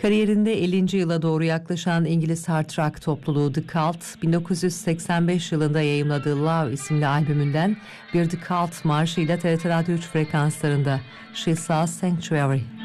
Kariyerinde 50. yıla doğru yaklaşan İngiliz hard rock topluluğu The Cult, 1985 yılında yayımladığı Love isimli albümünden bir The Cult marşıyla TRT Radyo 3 frekanslarında She Saw Sanctuary.